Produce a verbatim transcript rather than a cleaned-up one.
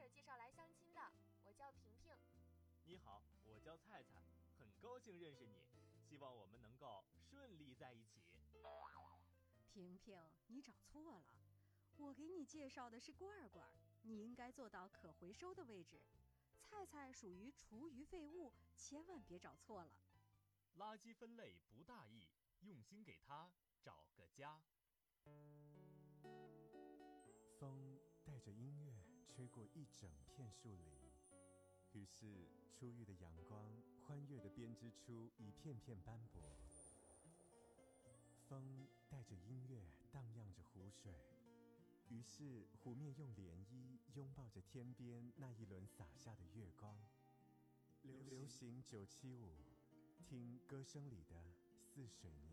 事介绍来相亲的，我叫萍萍。 你好，我叫菜菜，很高兴认识你，希望我们能够顺利在一起。 萍萍，你找错了，我给你介绍的是罐罐，你应该坐到可回收的位置。菜菜属于厨余废物，千万别找错了。 垃圾分类不大意，用心给它找个家。 风带着音乐吹过一整片树林，于是初遇的阳光欢悦地编织出一片片斑驳。风带着音乐荡漾着湖水，于是湖面用涟漪拥抱着天边那一轮洒下的月光。流行九七五，听歌声里的似水年。